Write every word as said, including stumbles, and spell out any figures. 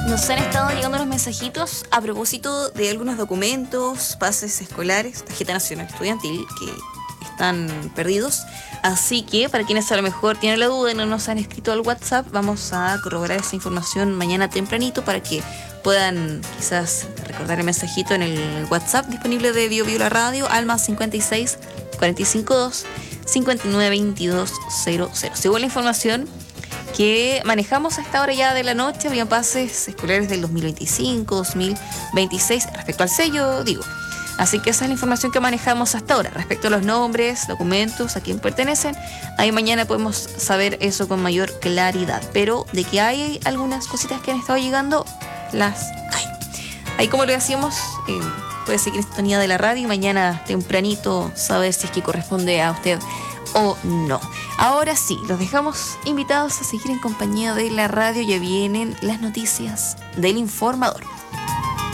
Nos han estado llegando los mensajitos a propósito de algunos documentos, pases escolares, tarjeta nacional estudiantil, que están perdidos. Así que para quienes a lo mejor tienen la duda y no nos han escrito al WhatsApp, vamos a corroborar esa información mañana tempranito para que puedan quizás recordar el mensajito en el WhatsApp disponible de Bio Bio la Radio, al más cincuenta y seis, cuarenta y cinco dos, cincuenta y nueve, veintidós, cero cero. Según la información que manejamos a esta hora ya de la noche, habían pases escolares del dos mil veinticinco, dos mil veintiséis, respecto al sello, digo. Así que esa es la información que manejamos hasta ahora. Respecto a los nombres, documentos, a quién pertenecen, ahí mañana podemos saber eso con mayor claridad. Pero de que hay algunas cositas que han estado llegando, las hay. Ahí, como lo decíamos, eh, puede seguir en sintonía de la radio y mañana tempranito saber si es que corresponde a usted o no. Ahora sí, los dejamos invitados a seguir en compañía de la radio. Ya vienen las noticias del informador.